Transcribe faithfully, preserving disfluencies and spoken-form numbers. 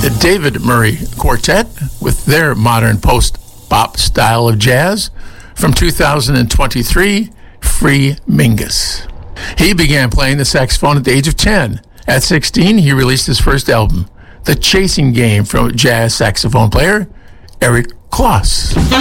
The David Murray Quartet with their modern post-bop style of jazz from two thousand twenty-three, Free Mingus. He began playing the saxophone at the age of ten. At sixteen, he released his first album, The Chasing Game, from jazz saxophone player Eric Kloss.